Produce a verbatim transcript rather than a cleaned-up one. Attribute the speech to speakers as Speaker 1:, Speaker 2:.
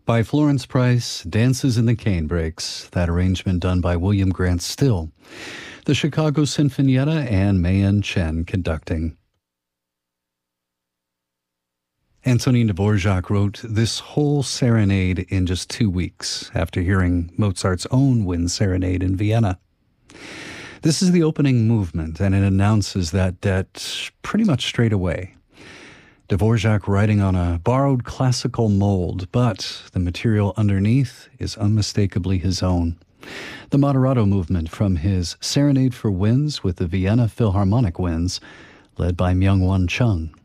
Speaker 1: By Florence Price, Dances in the Canebrakes, that arrangement done by William Grant Still. The Chicago Sinfonietta and Mayan Chen conducting. Antonin Dvorak wrote this whole serenade in just two weeks after hearing Mozart's own Wind Serenade in Vienna. This is the opening movement, and it announces that debt pretty much straight away. Dvorak writing on a borrowed classical mold, but the material underneath is unmistakably his own. The Moderato movement from his Serenade for Winds with the Vienna Philharmonic Winds, led by Myung-Whun Chung.